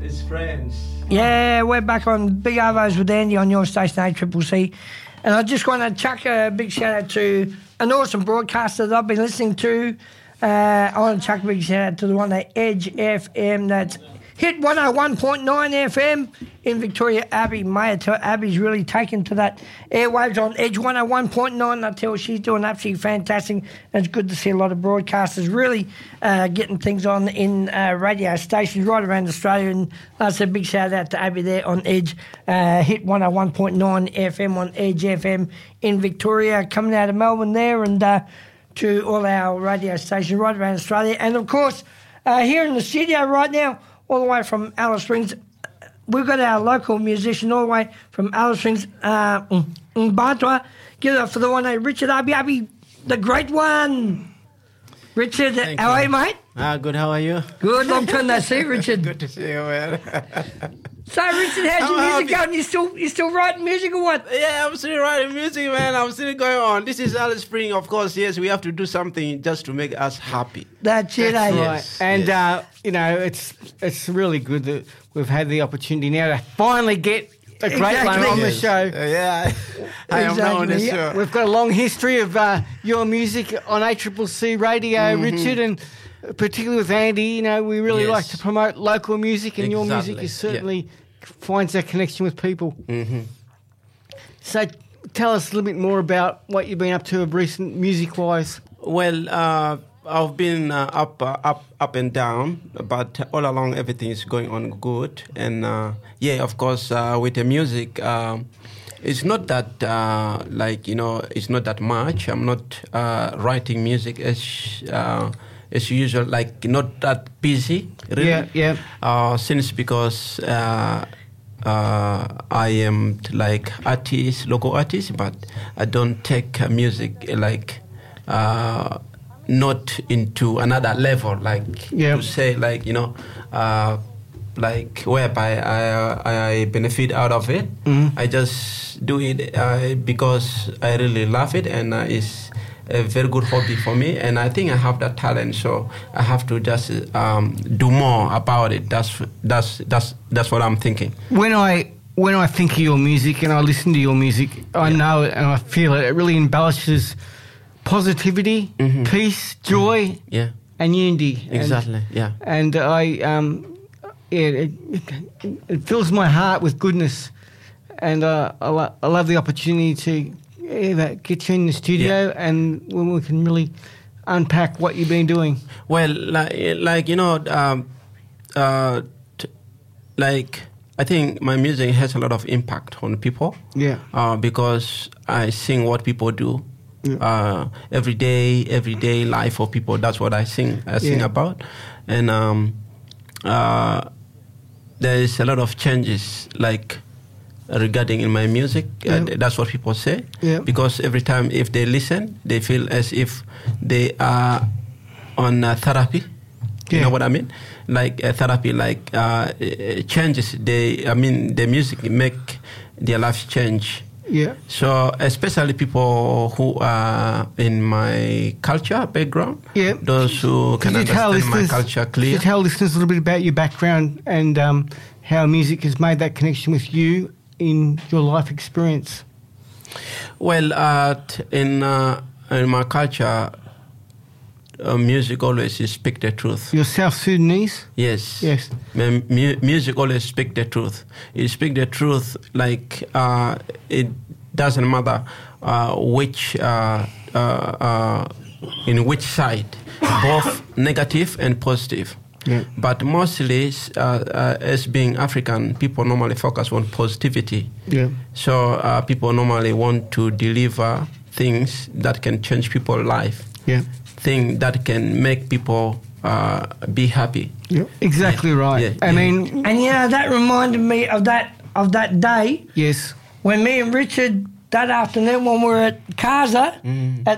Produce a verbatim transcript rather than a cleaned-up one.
It's friends. Yeah, we're back on Big Arvos with Andy on your station A C C C. And I just want to chuck a big shout out to an awesome broadcaster that I've been listening to. Uh, I want to chuck a big shout out to the one at Edge F M. That's hit one oh one point nine F M in Victoria. Abby Mayer. Abby's really taken to that airwaves on Edge one oh one point nine. I tell you, she's doing absolutely fantastic. And it's good to see a lot of broadcasters really uh, getting things on in uh, radio stations right around Australia. And that's a big shout out to Abby there on Edge. Uh, hit one oh one point nine F M on Edge F M in Victoria. Coming out of Melbourne there, and uh, to all our radio stations right around Australia. And of course, uh, here in the studio right now, all the way from Alice Springs, we've got our local musician all the way from Alice Springs, uh, Mbatwa. Give it up for the one, Richard Abi Abi, the great one. Richard, Thank how you. are you, mate? Ah, good. How are you? Good, long time no see, Richard. Good to see you, man. So, Richard, how's your I'm music happy. going? You still, you still writing music or what? Yeah, I'm still writing music, man. I'm still going on. This is Alice Spring, of course. Yes, we have to do something just to make us happy. That's it, eh? Yes. Right. And, yes. uh, you know, it's it's really good that we've had the opportunity now to finally get a great one Exactly. on the Yes. show. Uh, yeah, I am now on the Exactly. show. We've got a long history of uh, your music on A C C C radio, Mm-hmm. Richard, and particularly with Andy. You know, we really Yes. like to promote local music, and your music Exactly. is certainly finds that connection with people. Mm-hmm. So tell us a little bit more about what you've been up to of recent music-wise. Well, uh, I've been uh, up, uh, up, up and down, but all along everything is going on good. And uh, yeah, of course, uh, with the music, um, it's not that uh, like you know, it's not that much. I'm not uh, writing music as uh, as usual, like not that busy. Really. Yeah, yeah. Uh, since because. Uh, Uh, I am t- like artist, local artist, but I don't take uh, music uh, like uh, not into another level, like Yeah. to say like you know, uh, like whereby I I benefit out of it. Mhm. I just do it uh, because I really love it, and uh, it's a very good hobby for me, and I think I have that talent, so I have to just um, do more about it. That's that's that's that's what I'm thinking. When I when I think of your music and I listen to your music, I Yeah. know it and I feel it. It really embellishes positivity, Mhm. peace, joy, Yeah, and unity. And- exactly. Yeah, And, I, um, yeah, it, it, it fills my heart with goodness, and uh, I, lo- I love the opportunity to yeah, get you in the studio and when we can really unpack what you've been doing. well, like, like you know, um, uh, t- like I think my music has a lot of impact on people. Yeah. Uh, because I sing what people do. Yeah. Uh, every day, everyday life of people. That's what I sing. I sing Yeah. about, and um, uh, there is a lot of changes, like regarding in my music. Yeah. Uh, that's what people say. Yeah. Because every time if they listen, they feel as if they are on uh, therapy. You Yeah. know what I mean? Like uh, therapy, like uh, uh, changes. They, I mean, the music make their lives change. Yeah. So especially people who are in my culture background, Yeah. those who can Could you tell understand my listeners- culture could clear. you tell listeners a little bit about your background and um, how music has made that connection with you in your life experience? Well, uh, t- in uh, in my culture, uh, music always speak the truth. You're South Sudanese? Yes. Yes. M- mu- music always speak the truth. It speak the truth like uh, it doesn't matter uh, which uh, uh, uh, in which side, both negative and positive. Yeah. But mostly, uh, uh, as being African, people normally focus on positivity. Yeah. So uh, people normally want to deliver things that can change people's life, Yeah. things that can make people uh, be happy. Yeah. Exactly right. Yeah, I yeah. mean, And you know, that reminded me of that of that day yes. when me and Richard that afternoon when we were at Kaza Mm. at